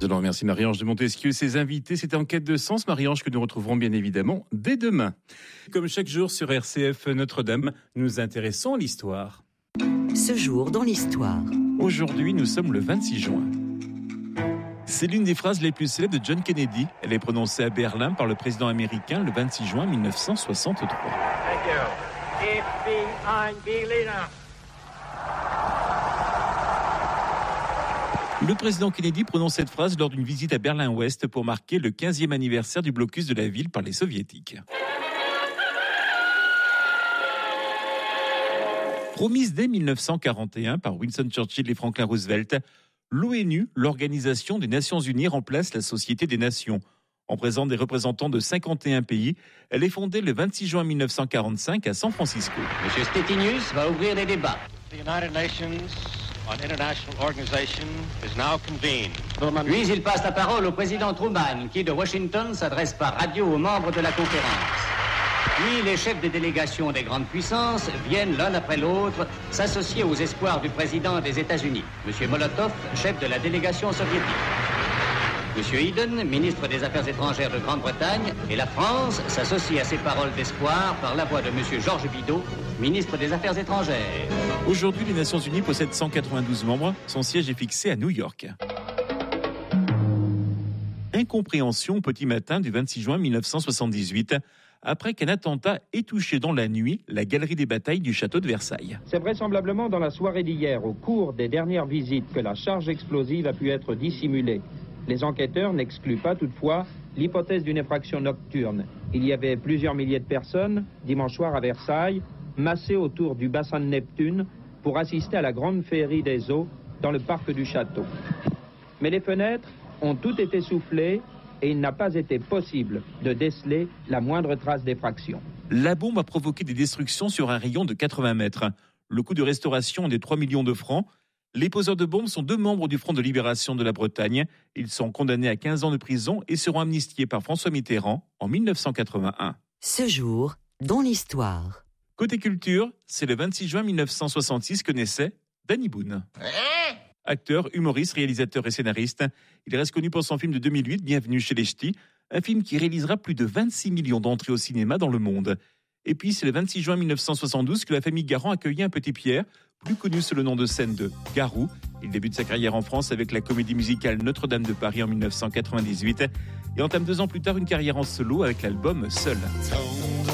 Je remercie Marie-Ange de Montesquieu et ses invités. C'était En quête de sens, Marie-Ange, que nous retrouverons bien évidemment dès demain. Comme chaque jour sur RCF Notre-Dame, nous nous intéressons à l'histoire. Ce jour dans l'histoire. Aujourd'hui, nous sommes le 26 juin. C'est l'une des phrases les plus célèbres de John Kennedy. Elle est prononcée à Berlin par le président américain le 26 juin 1963. Thank you. Ich bin ein Berliner. Le président Kennedy prononce cette phrase lors d'une visite à Berlin-Ouest pour marquer le 15e anniversaire du blocus de la ville par les soviétiques. Promise dès 1941 par Winston Churchill et Franklin Roosevelt, l'ONU, l'Organisation des Nations Unies, remplace la Société des Nations. En présence des représentants de 51 pays, elle est fondée le 26 juin 1945 à San Francisco. Monsieur Stettinius va ouvrir les débats. The United Nations on International Organization is now convened. Puis il passe la parole au président Truman, qui de Washington s'adresse par radio aux membres de la conférence. Puis les chefs des délégations des grandes puissances viennent l'un après l'autre s'associer aux espoirs du président des États-Unis, Monsieur Molotov, chef de la délégation soviétique. Monsieur Eden, ministre des Affaires étrangères de Grande-Bretagne, et la France s'associe à ces paroles d'espoir par la voix de Monsieur Georges Bidault, ministre des Affaires étrangères. Aujourd'hui, les Nations Unies possèdent 192 membres. Son siège est fixé à New York. Incompréhension au petit matin du 26 juin 1978, après qu'un attentat ait touché dans la nuit la galerie des batailles du château de Versailles. C'est vraisemblablement dans la soirée d'hier, au cours des dernières visites, que la charge explosive a pu être dissimulée. Les enquêteurs n'excluent pas toutefois l'hypothèse d'une effraction nocturne. Il y avait plusieurs milliers de personnes, dimanche soir à Versailles, massées autour du bassin de Neptune pour assister à la grande féerie des eaux dans le parc du château. Mais les fenêtres ont toutes été soufflées et il n'a pas été possible de déceler la moindre trace d'effraction. La bombe a provoqué des destructions sur un rayon de 80 mètres. Le coût de restauration est de 3 millions de francs. Les poseurs de bombes sont 2 membres du Front de libération de la Bretagne. Ils sont condamnés à 15 ans de prison et seront amnistiés par François Mitterrand en 1981. Ce jour dans l'histoire. Côté culture, c'est le 26 juin 1966 que naissait Danny Boone. Acteur, humoriste, réalisateur et scénariste, il reste connu pour son film de 2008, Bienvenue chez les Ch'tis, un film qui réalisera plus de 26 millions d'entrées au cinéma dans le monde. Et puis, c'est le 26 juin 1972 que la famille Garand accueillait un petit Pierre, plus connu sous le nom de scène de Garou. Il débute sa carrière en France avec la comédie musicale Notre-Dame de Paris en 1998 et entame 2 ans plus tard une carrière en solo avec l'album Seul.